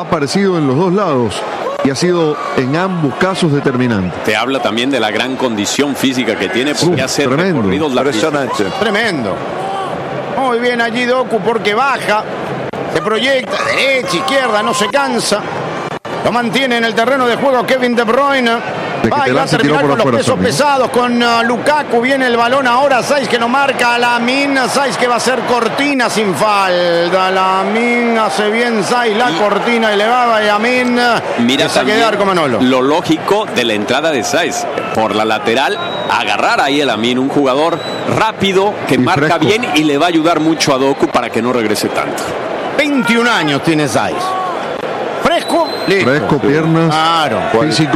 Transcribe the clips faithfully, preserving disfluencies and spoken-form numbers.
aparecido en los dos lados y ha sido en ambos casos determinante. Te habla también de la gran condición física que tiene, porque Uf, hace tremendo. recorridos larguísimos. Tremendo. Muy bien allí Doku porque baja, se proyecta, derecha, izquierda, no se cansa. Lo mantiene en el terreno de juego Kevin De Bruyne. Va y va a terminar con los pesos pesados con uh, Lukaku. Viene el balón ahora. Saiz que no marca a Lamine. Saiz que va a ser cortina sin falta. Lamine hace bien Saiz la y, cortina elevada y Lamine mira a quedar como Manolo. Lo lógico de la entrada de Saiz por la lateral, agarrar ahí a Lamine, un jugador rápido que y marca fresco. Bien y le va a ayudar mucho a Doku para que no regrese tanto. veintiún años tiene Saiz. Fresco, listo. Fresco, piernas, claro. Físico.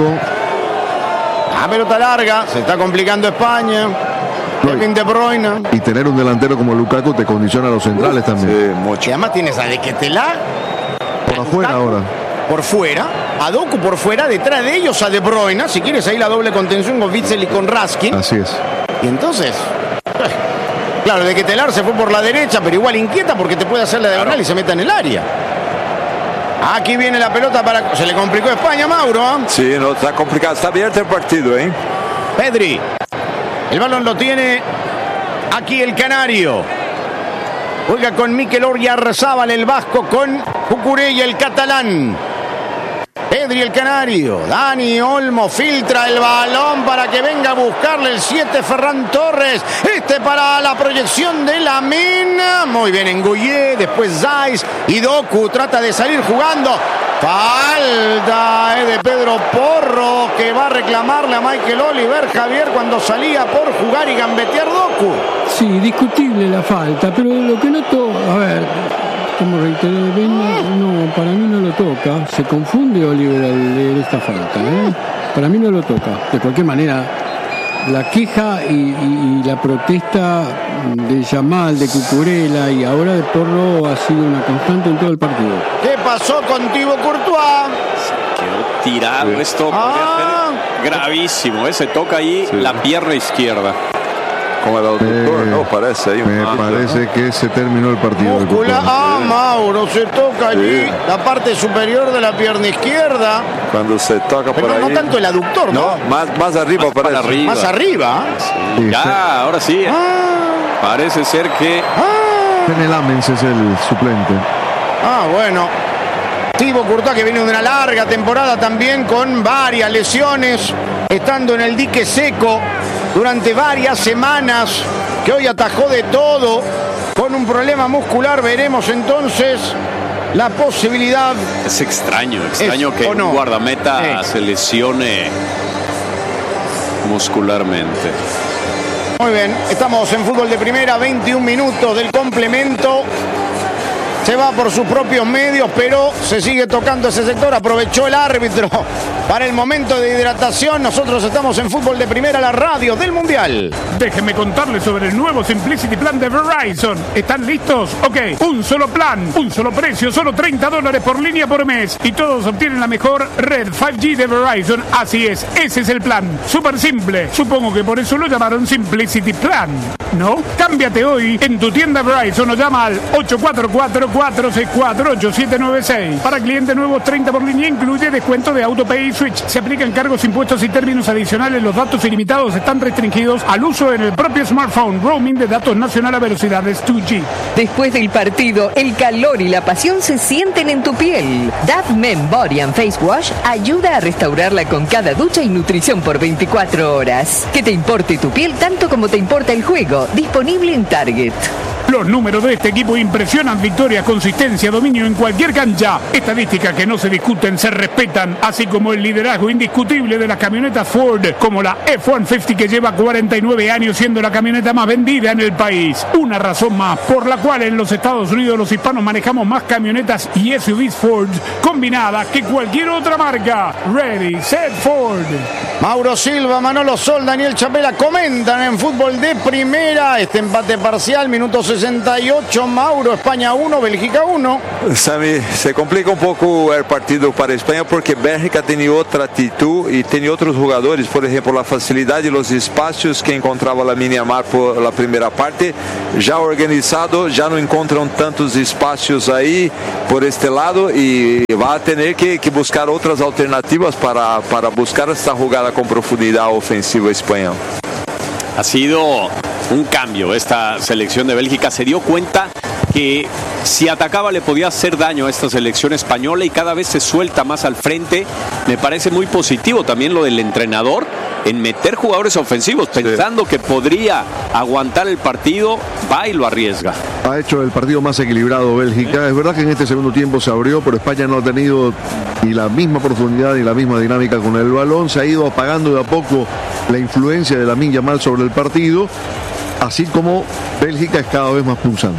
La pelota larga, se está complicando España. Kevin De Bruyne. Y tener un delantero como Lukaku te condiciona a los centrales uh, también. Sí, mucho. Y además tienes a De Ketelaere por afuera ahora. Por fuera, a Doku por fuera, detrás de ellos a De Bruyne. Si quieres ahí la doble contención con Witsel y con Raskin. Así es. Y entonces, claro, De Ketelaere se fue por la derecha, pero igual inquieta porque te puede hacer la diagonal claro. Y se meta en el área. Aquí viene la pelota para... Se le complicó a España, Mauro. ¿eh? Sí, no, está complicado. Está abierto el partido, ¿eh? Pedri. El balón lo tiene aquí el canario. Juega con Mikel Oyarzabal, el vasco, con Cucurella, el catalán. Pedri, el canario. Dani Olmo filtra el balón para que venga a buscarle el siete Ferran Torres. Este para la proyección de Lamine. Muy bien Nguye, después Saiz y Doku trata de salir jugando. Falta eh, de Pedro Porro que va a reclamarle a Michael Oliver Javier cuando salía por jugar y gambetear Doku. Sí, discutible la falta, pero lo que noto, a ver, como reiteré, no, para mí no lo toca. Se confunde Oliver al leer esta falta, ¿eh? Para mí no lo toca. De cualquier manera, la queja y, y, y la protesta de Yamal, de Cucurella y ahora de Porro ha sido una constante en todo el partido. ¿Qué pasó con Thibaut Courtois? Se quedó tirado. Sí. Esto ah. podría ser gravísimo. ¿eh? Se toca ahí sí. La pierna izquierda. Como el auditor, eh, no parece. Ahí me un parece ¿no? que se terminó el partido. Muscula, ah, Mauro, se toca allí sí. La parte superior de la pierna izquierda. Cuando se toca pero por no, ahí. No tanto el aductor, ¿no? no más, más arriba más parece. Arriba. Más arriba. Sí. Ya, sí. Ahora sí. Ah. Parece ser que... Ah. René Lamens es el suplente. Ah, bueno. Thibaut Courtois que viene de una larga temporada también con varias lesiones, estando en el dique seco durante varias semanas, que hoy atajó de todo con un problema muscular. Veremos entonces la posibilidad. Es extraño, extraño es, que un no. guardameta sí. se lesione muscularmente. Muy bien, estamos en fútbol de primera, veintiún minutos del complemento. Se va por sus propios medios, pero se sigue tocando ese sector. Aprovechó el árbitro para el momento de hidratación. Nosotros estamos en fútbol de primera, la radio del Mundial. Déjenme contarles sobre el nuevo Simplicity Plan de Verizon. ¿Están listos? Ok, un solo plan, un solo precio, solo treinta dólares por línea por mes. Y todos obtienen la mejor red cinco G de Verizon. Así es, ese es el plan. Súper simple. Supongo que por eso lo llamaron Simplicity Plan, ¿no? Cámbiate hoy en tu tienda Verizon o llama al ocho cuatro cuatro, cuatro seis cuatro, ocho siete nueve seis. Para clientes nuevos, treinta por línea, incluye descuento de AutoPay y Switch. Se aplican cargos, impuestos y términos adicionales. Los datos ilimitados están restringidos al uso en el propio smartphone. Roaming de datos nacional a velocidades dos G. Después del partido, el calor y la pasión se sienten en tu piel. Dove Men Body and Face Wash ayuda a restaurarla con cada ducha y nutrición por veinticuatro horas. Que te importe tu piel tanto como te importa el juego. Disponible en Target. Los números de este equipo impresionan: victorias, consistencia, dominio en cualquier cancha. Estadísticas que no se discuten, se respetan, así como el liderazgo indiscutible de las camionetas Ford, como la F ciento cincuenta que lleva cuarenta y nueve años siendo la camioneta más vendida en el país. Una razón más por la cual en los Estados Unidos los hispanos manejamos más camionetas y S U Vs Ford combinadas que cualquier otra marca. Ready, set, Ford. Mauro Silva, Manolo Sol, Daniel Chapela comentan en Fútbol de Primera este empate parcial, minuto sesenta y ocho. Mauro, España uno, Bélgica uno. Sammy, se complica un poco el partido para España porque Bélgica tiene otra actitud y tiene otros jugadores, por ejemplo, la facilidad y los espacios que encontraba la Myanmar por la primera parte, ya organizado, ya no encuentran tantos espacios ahí por este lado y va a tener que, que buscar otras alternativas para, para buscar esta jugada con profundidad ofensiva española. Ha sido un cambio esta selección de Bélgica. Se dio cuenta que si atacaba le podía hacer daño a esta selección española y cada vez se suelta más al frente. Me parece muy positivo también lo del entrenador en meter jugadores ofensivos, pensando sí. que podría aguantar el partido, va y lo arriesga. Ha hecho el partido más equilibrado Bélgica. Sí. Es verdad que en este segundo tiempo se abrió, pero España no ha tenido ni la misma profundidad ni la misma dinámica con el balón. Se ha ido apagando de a poco la influencia de Lamine Yamal sobre el partido, así como Bélgica es cada vez más punzante.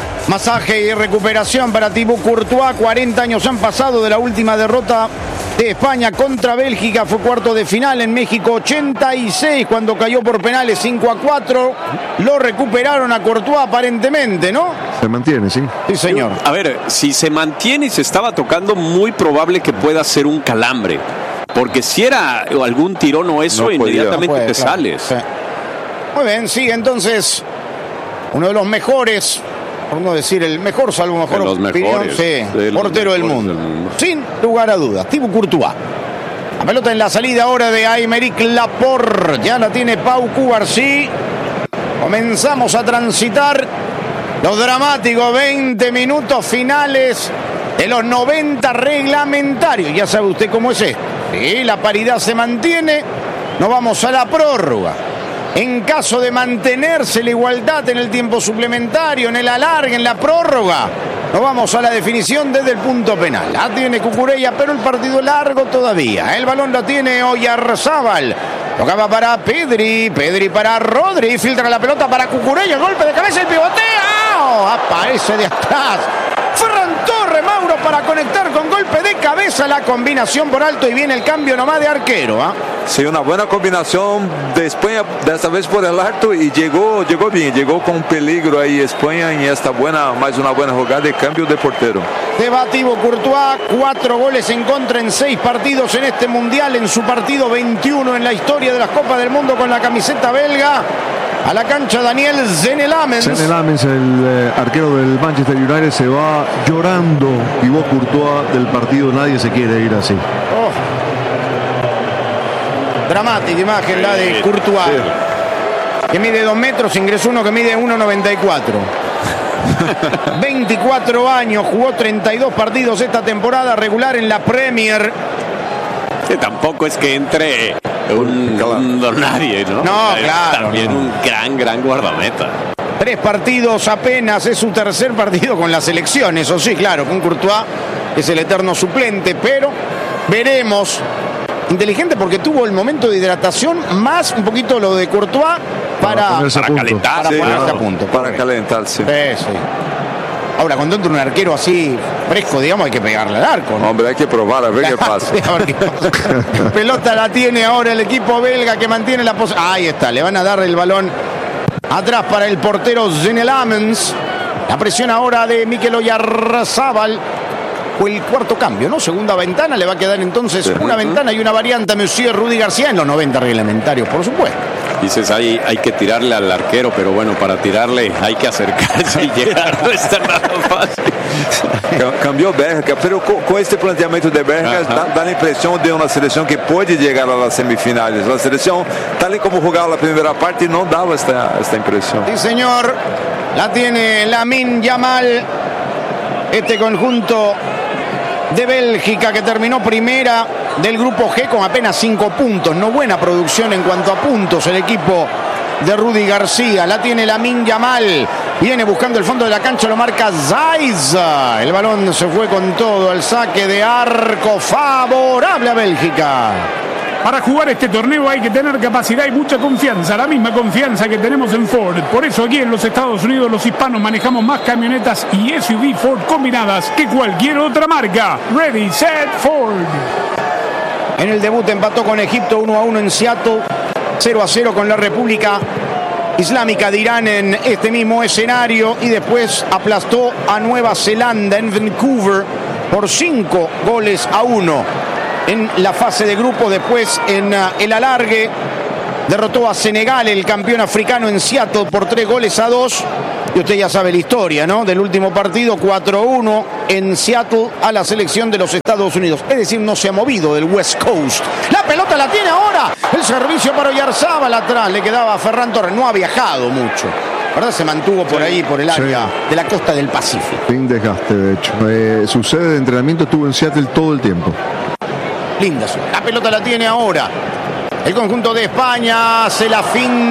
Masaje y recuperación para Thibaut Courtois. cuarenta años han pasado de la última derrota de España contra Bélgica. Fue cuarto de final en México ochenta y seis cuando cayó por penales cinco a cuatro. Lo recuperaron a Courtois aparentemente, ¿no? Se mantiene, sí. Sí, señor. A ver, si se mantiene y se estaba tocando, muy probable que pueda ser un calambre. Porque si era algún tirón o eso, no inmediatamente no puede, te claro. sales. Sí. Muy bien, sigue entonces uno de los mejores, por no decir el mejor, salvo mejor de los opinión, mejores, sí, de portero del mundo. del mundo. Sin lugar a dudas, Thibaut Courtois. La pelota en la salida ahora de Aymeric Laporte. Ya la tiene Pau Cubarsí. Comenzamos a transitar los dramáticos veinte minutos finales de los noventa reglamentarios. Ya sabe usted cómo es esto. Sí, la paridad se mantiene. Nos vamos a la prórroga. En caso de mantenerse la igualdad en el tiempo suplementario, en el alargue, en la prórroga, nos vamos a la definición desde el punto penal. La tiene Cucurella, pero el partido es largo todavía. El balón la tiene Oyarzábal. Tocaba para Pedri, Pedri para Rodri. Filtra la pelota para Cucurella. Golpe de cabeza, el pivoteo. Aparece de atrás Ferran Torres, Mauro, para conectar con golpe de cabeza. La combinación por alto y viene el cambio nomás de arquero. ¿eh? Sí, una buena combinación de España, desta vez por el alto, y llegó, llegó bien, llegó con peligro ahí España en esta buena, más una buena jugada de cambio de portero. Debativo Courtois, cuatro goles en contra en seis partidos en este mundial, en su partido veintiuno en la historia de las Copas del Mundo con la camiseta belga. A la cancha Daniel Zenelamens. Zenelamens, el eh, arquero del Manchester United, se va llorando. Thibaut Courtois del partido, nadie se quiere ir así. Oh. Dramática imagen sí, la de Courtois. Sí. Que mide dos metros, ingresó uno que mide uno noventa y cuatro. veinticuatro años, jugó treinta y dos partidos esta temporada regular en la Premier. Que tampoco es que entre un, un don nadie, ¿no? No, es claro. También no. un gran, gran guardameta. Tres partidos apenas, es su tercer partido con la selección, eso sí, claro, con Courtois es el eterno suplente, pero veremos. Inteligente porque tuvo el momento de hidratación, más un poquito lo de Courtois para, para, para calentarse. Para sí, ponerse no, a punto. Para calentarse. Sí, sí. Ahora, cuando entra un arquero así fresco, digamos, hay que pegarle al arco, ¿no? Hombre, hay que probar a ver qué pasa. A ver qué pasa. Pelota la tiene ahora el equipo belga que mantiene la posición. Ahí está, le van a dar el balón atrás para el portero Zenelamens. La presión ahora de Mikel Oyarzábal. Fue el cuarto cambio, ¿no? Segunda ventana, le va a quedar entonces sí. una ventana y una variante a Monsieur Rudy García en los noventa reglamentarios, por supuesto. Dices, ahí hay que tirarle al arquero, pero bueno, para tirarle hay que acercarse y llegar, no está nada fácil. Cambió Bélgica, pero con, con este planteamiento de Bélgica da, da la impresión de una selección que puede llegar a las semifinales. La selección, tal y como jugaba la primera parte, no daba esta, esta impresión. Sí, señor, la tiene Lamine Yamal, este conjunto de Bélgica que terminó primera del grupo G con apenas cinco puntos. No buena producción en cuanto a puntos el equipo de Rudy García. La tiene Lamine Yamal. Viene buscando el fondo de la cancha, lo marca Zaiza. El balón se fue con todo. El saque de arco favorable a Bélgica. Para jugar este torneo hay que tener capacidad y mucha confianza, la misma confianza que tenemos en Ford. Por eso aquí en los Estados Unidos los hispanos manejamos más camionetas y S U V Ford combinadas que cualquier otra marca. Ready, set, Ford. En el debut empató con Egipto uno a uno en Seattle, cero a cero con la República Islámica de Irán en este mismo escenario y después aplastó a Nueva Zelanda en Vancouver por cinco goles a uno en la fase de grupo. Después en uh, el alargue derrotó a Senegal, el campeón africano, en Seattle por tres goles a dos. Y usted ya sabe la historia, ¿no? Del último partido, cuatro a uno en Seattle a la selección de los Estados Unidos. Es decir, no se ha movido del West Coast. La pelota la tiene ahora. El servicio para Oyarzábal atrás. Le quedaba a Ferran Torres. No ha viajado mucho, ¿verdad? Se mantuvo por ahí, por el área sí. de la costa del Pacífico. Sin desgaste, de hecho. Eh, su sede de entrenamiento estuvo en Seattle todo el tiempo. Linda. La pelota la tiene ahora el conjunto de España. Se la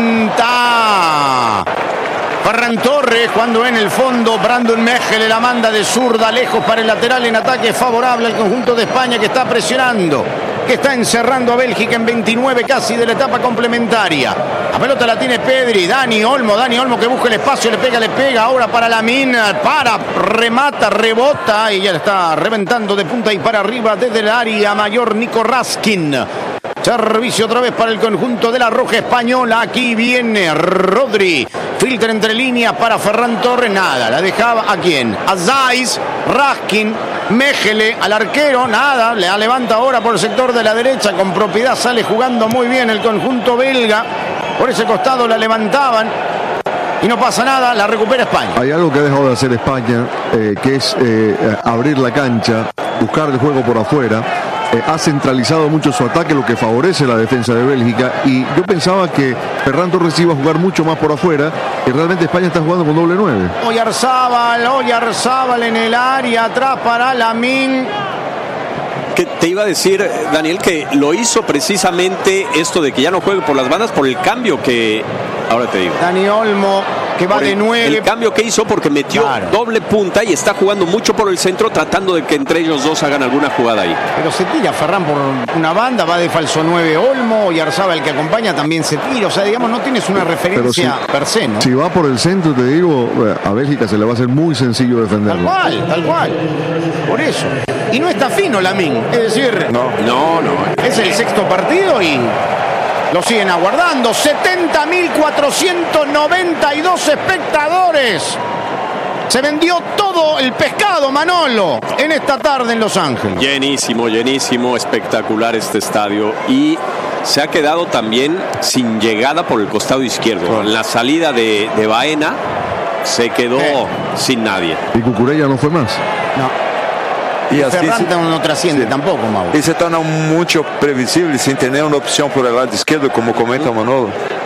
finta Ferran Torres, cuando en el fondo Brandon Mejele la manda de zurda lejos para el lateral en ataque favorable al conjunto de España, que está presionando, que está encerrando a Bélgica en veintinueve casi de la etapa complementaria. La pelota la tiene Pedri, Dani Olmo, Dani Olmo que busca el espacio, le pega, le pega, ahora para Lamine, para, remata, rebota y ya le está reventando de punta y para arriba desde el área mayor Nico Raskin. Servicio otra vez para el conjunto de la Roja Española. Aquí viene Rodri. Filtra entre líneas para Ferran Torres. Nada, la dejaba ¿a quién? A Zais, Raskin, Mejele al arquero. Nada, la levanta ahora por el sector de la derecha. Con propiedad sale jugando muy bien el conjunto belga. Por ese costado la levantaban. Y no pasa nada, la recupera España. Hay algo que ha dejado de hacer España, eh, que es eh, abrir la cancha, buscar el juego por afuera. Eh, ha centralizado mucho su ataque, lo que favorece la defensa de Bélgica, y yo pensaba que Ferran Torres iba a jugar mucho más por afuera, y realmente España está jugando con doble nueve. Oyarzábal, Oyarzábal en el área, atrás para Lamine. Que te iba a decir, Daniel, que lo hizo precisamente esto de que ya no juegue por las bandas, por el cambio que, ahora te digo, Dani Olmo, que va por el, de nueve. El cambio que hizo porque metió claro. doble punta y está jugando mucho por el centro, tratando de que entre ellos dos hagan alguna jugada ahí. Pero se tira Ferran por una banda, va de falso nueve Olmo, Oyarzábal, el que acompaña, también se tira. O sea, digamos, no tienes una referencia si, per se, ¿no? Si va por el centro, te digo, a Bélgica se le va a hacer muy sencillo defenderlo. Tal cual, tal cual. Por eso. Y no está fino Lamine, es decir, no, no, no. Es el sexto partido y lo siguen aguardando. setenta mil cuatrocientos noventa y dos espectadores. Se vendió todo el pescado, Manolo, en esta tarde en Los Ángeles. Llenísimo, llenísimo, espectacular este estadio. Y se ha quedado también sin llegada por el costado izquierdo. En la salida de, de Baena se quedó eh. sin nadie. ¿Y Cucurella no fue más? No. Y así Ferran se, no trasciende sí. tampoco, Mauro. Y se torna mucho previsible sin tener una opción por el lado izquierdo, como comenta Manolo.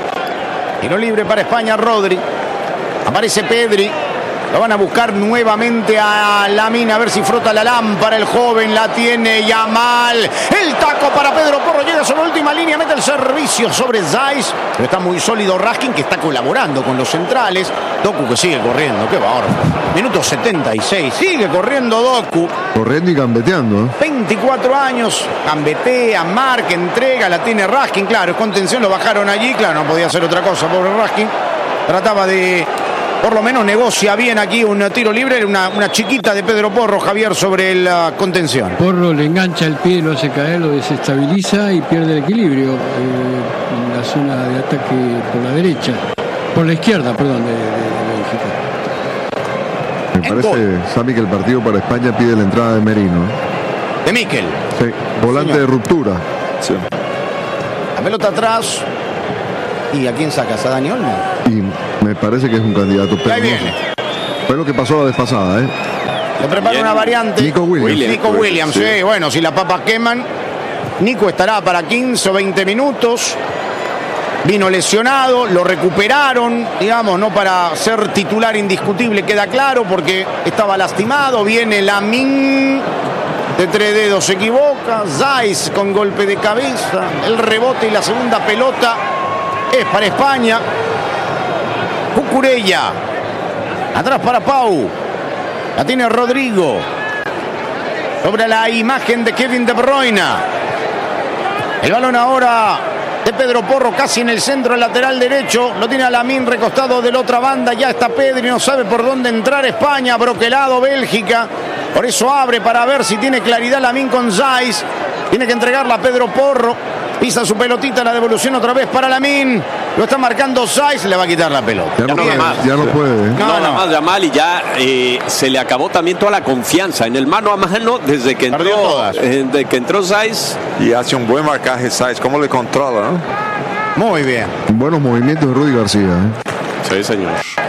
Tiro libre para España, Rodri. Aparece Pedri. Lo van a buscar nuevamente a Lamine, a ver si frota la lámpara. El joven la tiene Yamal. El taco para Pedro Porro. Llega sobre la última línea, mete el servicio sobre Zais. Pero está muy sólido Raskin, que está colaborando con los centrales. Doku que sigue corriendo, qué bárbaro. Minuto setenta y seis. Sigue corriendo Doku. Corriendo y gambeteando. ¿eh? veinticuatro años. Gambetea, marca, entrega, la tiene Raskin. Claro, contención, lo bajaron allí. Claro, no podía hacer otra cosa, pobre Raskin. Trataba de... Por lo menos negocia bien aquí un tiro libre, una, una chiquita de Pedro Porro, Javier, sobre la contención. Porro le engancha el pie, lo hace caer, lo desestabiliza y pierde el equilibrio eh, en la zona de ataque por la derecha, por la izquierda, perdón, de, de, de Bélgica. Me parece, Sami, que el partido para España pide la entrada de Merino. De Miquel. Sí, volante Señor. de ruptura. Sí. La pelota atrás. ¿Y a quién sacas? ¿A Dani Olmo? Y me parece que es un candidato. Ahí viene. Fue lo que pasó la vez pasada, ¿eh? Le prepara una variante. Nico Williams. Williams. Nico Williams, sí. sí. Bueno, si las papas queman, Nico estará para quince o veinte minutos. Vino lesionado, lo recuperaron, digamos, no para ser titular indiscutible, queda claro, porque estaba lastimado. Viene Lamine. De tres dedos se equivoca. Zais con golpe de cabeza. El rebote y la segunda pelota es para España. Cucurella. Atrás para Pau. La tiene Rodrigo. Sobre la imagen de Kevin De Bruyne. El balón ahora de Pedro Porro, casi en el centro, el lateral derecho. Lo tiene a Lamine recostado de la otra banda. Ya está Pedri, no sabe por dónde entrar España. Broquelado Bélgica. Por eso abre para ver si tiene claridad Lamine con Zais. Tiene que entregarla a Pedro Porro. Pisa su pelotita, la devolución otra vez para Lamine. Lo está marcando Saiz, le va a quitar la pelota. Ya, no, no puede, más. ya no puede. ¿eh? No, No, nada no. más Yamal y ya eh, se le acabó también toda la confianza en el mano a mano desde que Perdió entró, todas. eh, de que entró Saiz. Y hace un buen marcaje Saiz, cómo le controla, ¿no? Muy bien. Buenos movimientos de Rudy García. ¿eh? Sí, señor.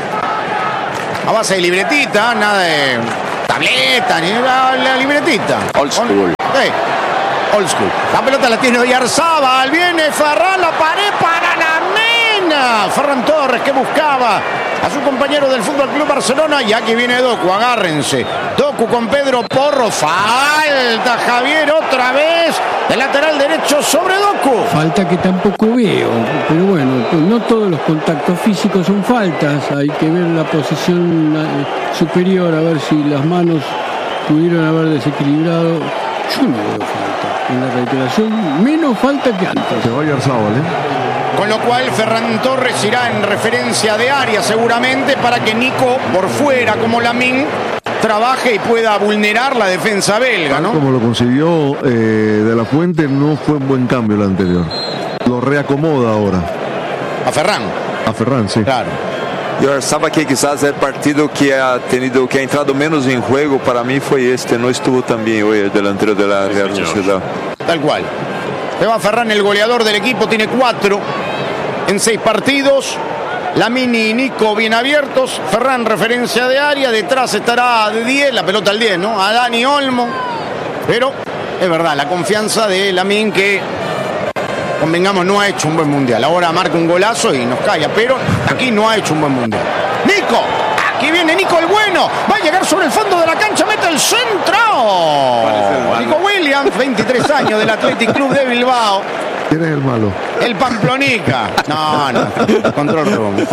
A base de libretita, nada de tableta, ni la, la libretita. Old school. Sí, old school. La pelota la tiene Oyarzábal. Viene Ferran, la pared para la mena. Ferran Torres que buscaba a su compañero del Fútbol Club Barcelona. Y aquí viene Doku, agárrense. Doku con Pedro Porro. Falta Javier otra vez. De lateral derecho sobre Doku. Falta que tampoco veo, pero bueno, pues no todos los contactos físicos son faltas, hay que ver la posición eh, superior, a ver si las manos pudieron haber desequilibrado. Yo no veo falta. En la reiteración, menos falta que antes. Se va Oyarzábal, ¿eh? Con lo cual Ferran Torres irá en referencia de área seguramente para que Nico por fuera como Lamine trabaje y pueda vulnerar la defensa belga, ¿no? Como lo consiguió eh, De La Fuente, no fue un buen cambio el anterior. Lo reacomoda ahora. A Ferran, A Ferran, sí. claro. Yo pensaba que quizás el partido que ha tenido, que ha entrado menos en juego para mí fue este. No estuvo tan bien hoy el delantero de la Real Sociedad. Tal cual. Se va Ferran, el goleador del equipo, tiene cuatro en seis partidos. Lamine y Nico bien abiertos. Ferran, referencia de área. Detrás estará de diez, la pelota al diez, ¿no? A Dani Olmo. Pero es verdad, la confianza de Lamine que, convengamos, no ha hecho un buen mundial. Ahora marca un golazo y nos calla, pero aquí no ha hecho un buen mundial. Nico, aquí viene Nico el bueno. Va a llegar sobre el fondo de la cancha, mete el centro. Nico Williams, veintitrés años del Athletic Club de Bilbao. ¿Quién es el malo? El Pamplonica. No, no. Control room.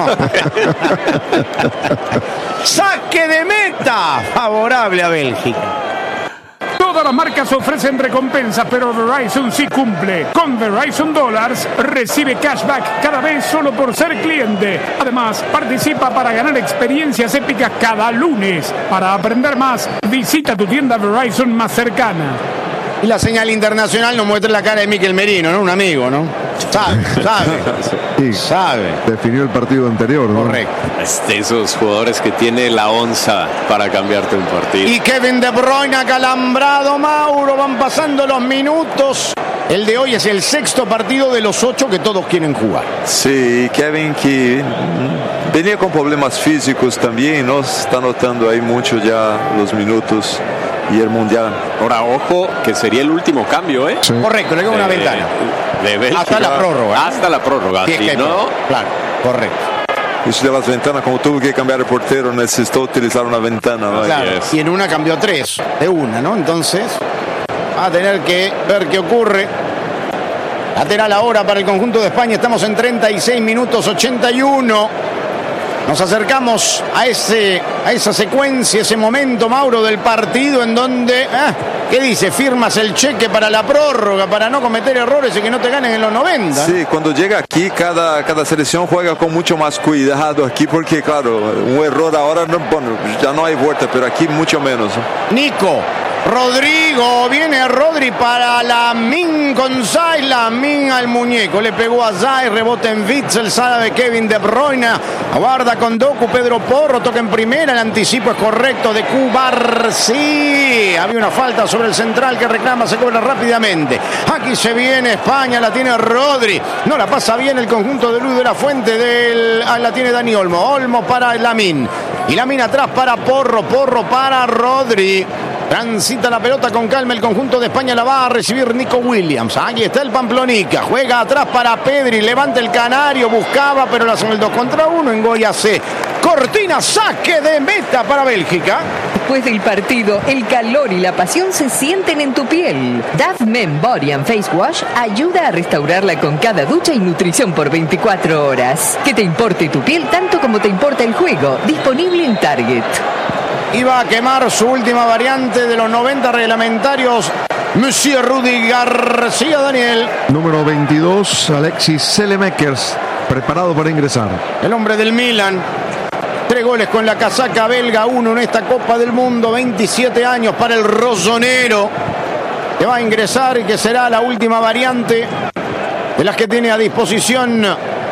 Saque de meta. Favorable a Bélgica. Todas las marcas ofrecen recompensas, pero Verizon sí cumple. Con Verizon Dollars recibe cashback cada vez solo por ser cliente. Además, participa para ganar experiencias épicas cada lunes. Para aprender más, visita tu tienda Verizon más cercana. Y la señal internacional nos muestra la cara de Miquel Merino, ¿no? Un amigo, ¿no? Sabe, sabe. Sí, Sabe. definió el partido anterior, ¿no? Correcto. Es de esos jugadores que tiene la onza para cambiarte un partido. Y Kevin De Bruyne acalambrado, Mauro. Van pasando los minutos. El de hoy es el sexto partido de los ocho que todos quieren jugar. Sí, Kevin que venía con problemas físicos también, ¿no? Se está notando ahí mucho ya los minutos y el mundial. Ahora, ojo, que sería el último cambio, ¿eh? Sí. Correcto, le queda una De- ventana. de Bélgica. Hasta la prórroga. Hasta la prórroga. Sí, es Si que- no, Claro, correcto. Eso de las ventanas, como tuvo que cambiar el portero, necesitó utilizar una ventana, ¿no? Claro, es. y en una cambió tres, de una, ¿no? Entonces, va a tener que ver qué ocurre. Lateral ahora para el conjunto de España. Estamos en treinta y seis minutos ochenta y uno. Nos acercamos a, ese, a esa secuencia, ese momento, Mauro, del partido en donde, ah, ¿qué dice? Firmas el cheque para la prórroga, para no cometer errores y que no te ganen en los noventa. Sí, cuando llega aquí, cada, cada selección juega con mucho más cuidado aquí, porque claro, un error ahora, no, bueno, ya no hay vuelta, pero aquí mucho menos. ¿no? Nico, Rodrigo, viene Rodri para Lamine con Saiz, Lamine al muñeco, le pegó a Saiz, rebota en Witzel, sabe Kevin De Bruyne, aguarda con Doku, Pedro Porro, toca en primera, el anticipo es correcto de Cubar, sí, había una falta sobre el central que reclama, se cobra rápidamente, aquí se viene España, la tiene Rodri, no la pasa bien el conjunto de Luis de la Fuente, del, ah, la tiene Dani Olmo, Olmo para Lamine, y Lamine atrás para Porro, Porro para Rodri. Transita la pelota con calma el conjunto de España, la va a recibir Nico Williams. Ahí está el Pamplonica, juega atrás para Pedri, levanta el canario, buscaba, pero la hacen el dos contra uno en Goya C. Cortina, saque de meta para Bélgica. Después del partido, el calor y la pasión se sienten en tu piel. Dove Men Body and Face Wash ayuda a restaurarla con cada ducha y nutrición por veinticuatro horas. Que te importe tu piel tanto como te importa el juego. Disponible en Target. Iba a quemar su última variante de los noventa reglamentarios. Monsieur Rudy García, Daniel. Número veintidós, Alexis Selemakers, preparado para ingresar. El hombre del Milan. Tres goles con la casaca belga, uno en esta Copa del Mundo. veintisiete años para el rosonero. que va a ingresar y que será la última variante de las que tiene a disposición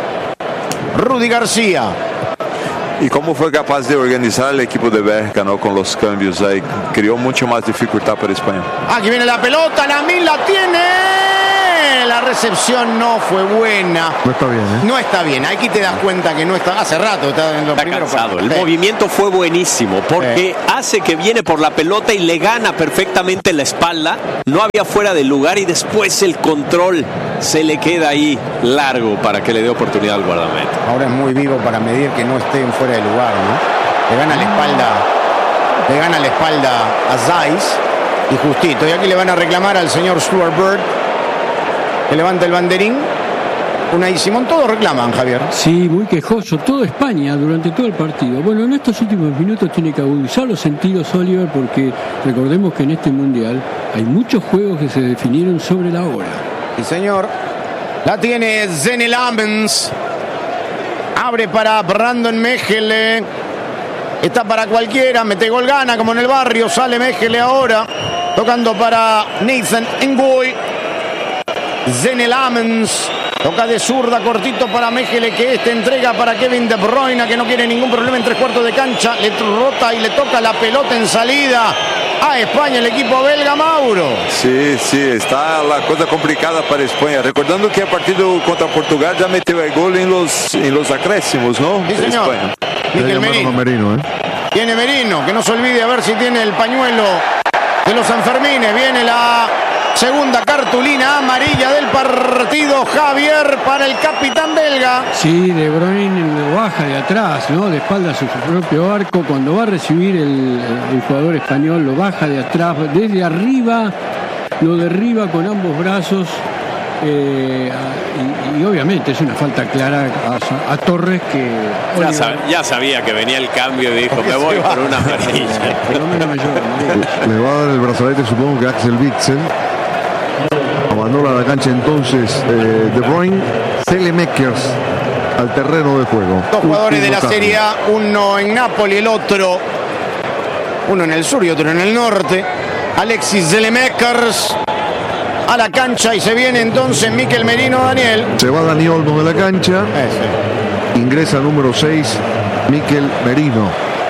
Rudy García. Y cómo fue capaz de organizar el equipo de Bélgica, ¿no? Con los cambios ahí, creó mucho más dificultad para España. Aquí viene la pelota, Lamine la tiene. La recepción no fue buena. No está bien, ¿eh? No está bien. Aquí te das cuenta que no está. Hace rato está en los Está primeros cansado. El sí. movimiento fue buenísimo porque sí. hace que viene por la pelota y le gana perfectamente la espalda. No había fuera del lugar y después el control se le queda ahí largo para que le dé oportunidad al guardameta. Ahora es muy vivo para medir que no estén fuera de lugar, ¿no? Le gana la espalda, le gana la espalda a Zeiss y justito. Y aquí le van a reclamar al señor Stuart Bird, que levanta el banderín. Unai Simón, todos reclaman, Javier. Sí, muy quejoso. Toda España durante todo el partido. Bueno, en estos últimos minutos tiene que agudizar los sentidos, Oliver, porque recordemos que en este Mundial hay muchos juegos que se definieron sobre la hora. Sí, señor. La tiene Zene Lammens. Abre para Brandon Mechele. Está para cualquiera. Mete gol, gana como en el barrio. Sale Mechele ahora. Tocando para Nathan Ngoy. Zene Lammens. Toca de zurda, cortito para Mechele, que este entrega para Kevin De Bruyne, que no quiere ningún problema en tres cuartos de cancha. Le rota y le toca la pelota en salida a España, el equipo belga, Mauro. Sí, sí, está la cosa complicada para España. Recordando que el partido contra Portugal ya metió el gol en los, en los acréscimos, ¿no? Sí, señor. España. Mikel Merino. Merino, ¿eh? Tiene Merino, que no se olvide a ver si tiene el pañuelo de los Sanfermines. Viene la segunda cartulina amarilla del partido, Javier, para el capitán belga. Sí, De Bruyne lo baja de atrás, ¿no? De espalda a su propio arco. Cuando va a recibir el, el jugador español, lo baja de atrás, desde arriba, lo derriba con ambos brazos. Eh, y, y obviamente es una falta clara a, a Torres, que ya, sab, ya sabía que venía el cambio y dijo, me voy por una amarilla. Le va a dar el brazalete, supongo que Axel Witsel. Abandona la cancha entonces eh, De Bruyne. Saelemaekers al terreno de juego. Dos jugadores de la Serie A, uno en Napoli, el otro, uno en el sur y otro en el norte. Alexis Saelemaekers a la cancha y se viene entonces Mikel Merino. Daniel. Se va Dani Olmo de la cancha. Ese. Ingresa número seis, Mikel Merino.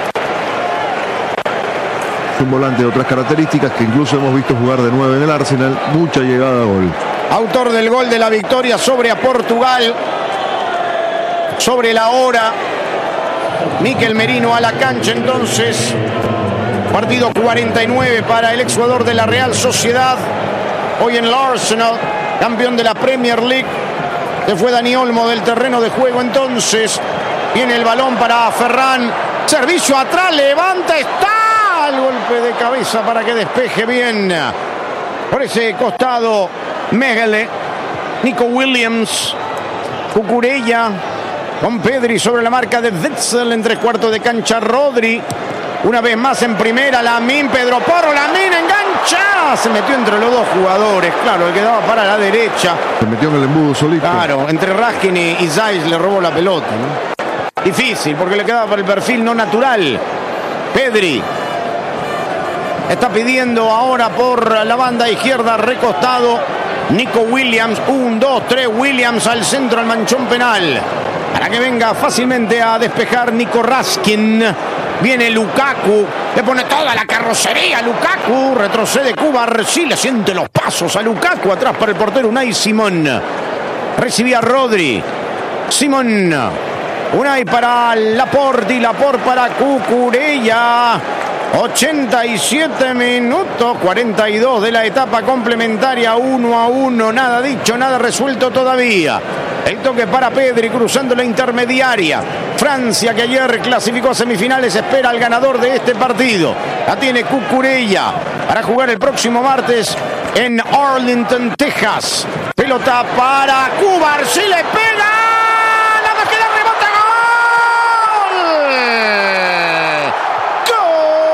Un volante de otras características que incluso hemos visto jugar de nueve en el Arsenal. Mucha llegada a gol. Autor del gol de la victoria sobre a Portugal. Sobre la hora. Mikel Merino a la cancha entonces. Partido cuarenta y nueve para el exjugador de la Real Sociedad. Hoy en el Arsenal, campeón de la Premier League. Se fue Dani Olmo del terreno de juego entonces. Viene el balón para Ferran. Servicio atrás, levanta, está. El golpe de cabeza para que despeje bien. Por ese costado, Mechele. Nico Williams. Cucurella. Con Pedri sobre la marca de Witsel. En tres cuartos de cancha, Rodri. Una vez más en primera, Lamine, Pedro Porro, Lamine engancha. Se metió entre los dos jugadores. Claro, el que daba para la derecha. Se metió en el embudo solito. Claro, entre Raskin y, y Zeiss le robó la pelota, ¿no? Difícil, porque le quedaba para el perfil no natural. Pedri. Está pidiendo ahora por la banda izquierda, recostado, Nico Williams. Un, dos, tres, Williams al centro, al manchón penal. Para que venga fácilmente a despejar Nico Raskin. Viene Lukaku, le pone toda la carrocería a Lukaku. Retrocede Cuba, sí le siente los pasos a Lukaku. Atrás para el portero Unai Simón. Recibía Rodri. Simón. Unai para Laporte y Laporte para Cucurella. ochenta y siete minutos, cuarenta y dos de la etapa complementaria, uno a uno, nada dicho, nada resuelto todavía. El toque para Pedri cruzando la intermediaria. Francia, que ayer clasificó a semifinales, espera al ganador de este partido. La tiene Cucurella para jugar el próximo martes en Arlington, Texas. Pelota para Cuba, si le pega.